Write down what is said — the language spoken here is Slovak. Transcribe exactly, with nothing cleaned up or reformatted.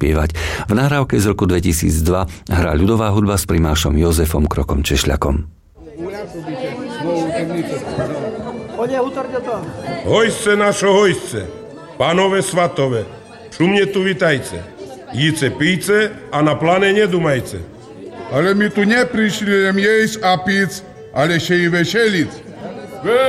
zaspievať. V nahrávke z roku dvetisícdva hrá ľudová hudba s primášom Jozefom Krokom Češľakom. Hojsce našo hojsce, panove svatove, šumne tu vitajce, jíce píce a na plane nedumajce. Ale my tu nie prišli len jesť a piť, ale še i veseliť.